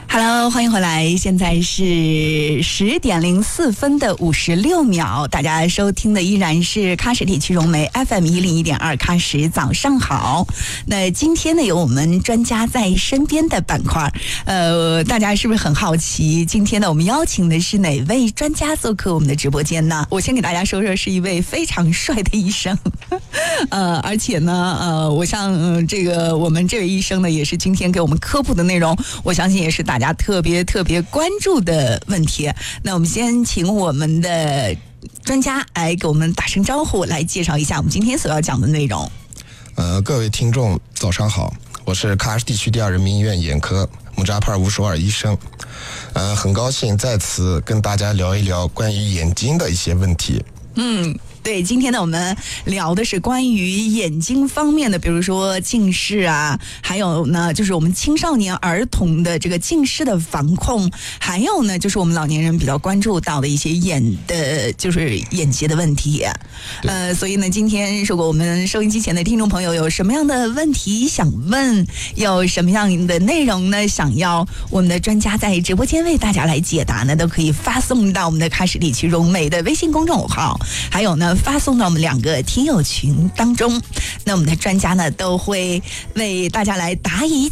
Hello， 欢迎回来，现在是10点04分的56秒，大家收听的依然是喀什地区融媒 FM101.2喀什早上好。那今天呢，有我们专家在身边的板块，大家是不是很好奇？今天呢，我们邀请的是哪位专家做客我们的直播间呢？我先给大家说说，是一位非常帅的医生，而且呢，我想这个我们这位医生呢，也是今天给我们科普的内容，我相信也是大家特别关注的问题。那我们先请我们的专家来给我们打声招呼，来介绍一下我们今天所要讲的内容。 各位听众早上好，我是喀什地区第2人民医院眼科穆扎帕尔乌首尔医生。很高兴在此跟大家聊一聊关于眼睛的一些问题。 对，今天呢，我们聊的是关于眼睛方面的，比如说近视啊，还有呢，就是我们青少年儿童的这个近视的防控，还有呢，就是我们老年人比较关注到的一些就是眼疾的问题。所以呢，今天如果我们收音机前的听众朋友有什么样的问题想问，有什么样的内容呢，想要我们的专家在直播间为大家来解答呢，都可以发送到我们的喀什地区融媒的微信公众号，还有呢，发送到我们2个听友群当中。那我们的专家呢，都会为大家来答疑